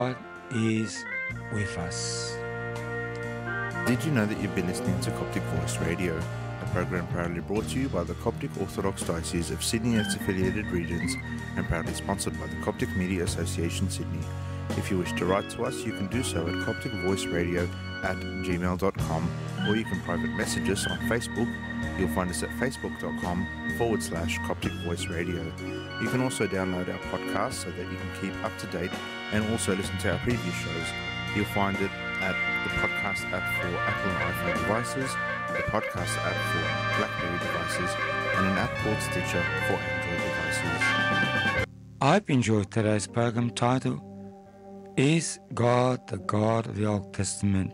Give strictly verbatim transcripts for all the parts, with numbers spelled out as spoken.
God is with us. Did you know that you've been listening to Coptic Voice Radio, a program proudly brought to you by the Coptic Orthodox Diocese of Sydney and its affiliated regions and proudly sponsored by the Coptic Media Association Sydney? If you wish to write to us, you can do so at copticvoiceradio at gmail dot com, or you can private message us on Facebook. You'll find us at facebook.com forward slash Coptic Voice Radio. You can also download our podcast so that you can keep up to date and also listen to our previous shows. You'll find it at the podcast app for Apple and iPhone devices, the podcast app for BlackBerry devices, and an app called Stitcher for Android devices. I've enjoyed today's program title, Is God the God of the Old Testament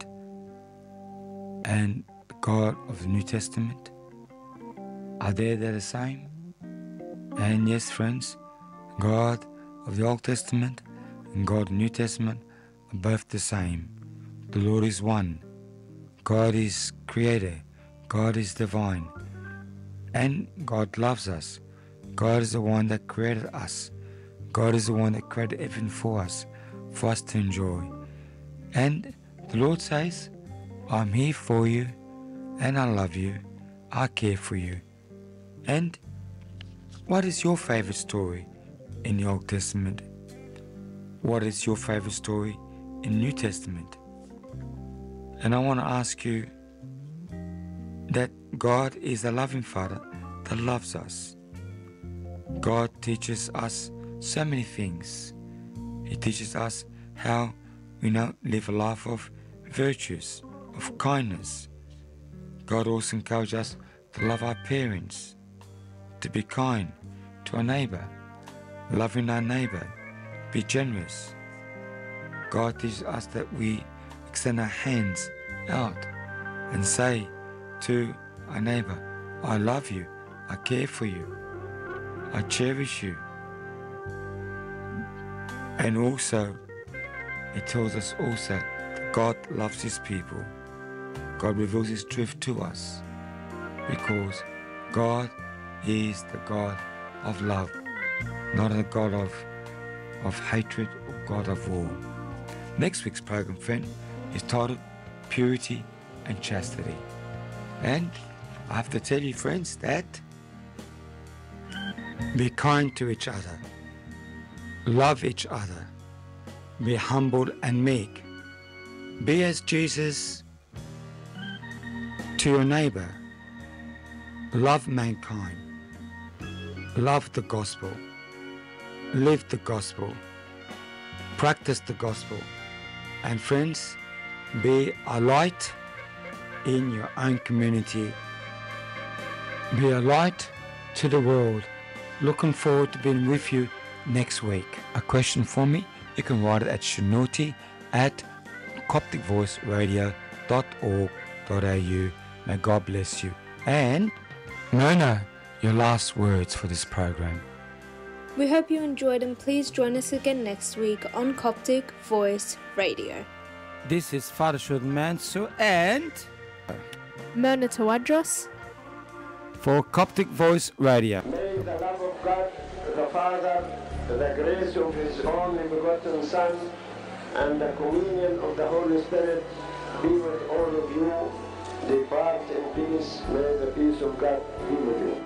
and the God of the New Testament? Are they the same? And yes, friends, God of the Old Testament and God of the New Testament are both the same. The Lord is one. God is creator. God is divine. And God loves us. God is the one that created us. God is the one that created everything for us, for us to enjoy. And the Lord says, I'm here for you, and I love you. I care for you. And what is your favorite story in the Old Testament? What is your favorite story in the New Testament? And I want to ask you that God is a loving Father that loves us. God teaches us so many things. He teaches us how we know live a life of virtues, of kindness. God also encourages us to love our parents, to be kind to our neighbor, loving our neighbor, be generous. God teaches us that we extend our hands out and say to our neighbor, I love you, I care for you, I cherish you. And also, it tells us also that God loves His people. God reveals His truth to us because God is the God of love, not a God of, of hatred or God of war. Next week's program, friend, is titled Purity and Chastity. And I have to tell you, friends, that be kind to each other, love each other, be humble and meek, be as Jesus to your neighbor, love mankind, love the gospel, live the gospel, practice the gospel, and friends, be a light in your own community. Be a light to the world. Looking forward to being with you next week. A question for me, you can write it at shanuti at coptic voice radio dot org dot a u. May God bless you. And Mona, your last words for this program. We hope you enjoyed, and please join us again next week on Coptic Voice Radio. This is Father Shulman Mansour and Mona Tawadros for Coptic Voice Radio. May the love of God, the Father, the grace of His only begotten Son, and the communion of the Holy Spirit be with all of you. Depart in peace. May the peace of God be with you.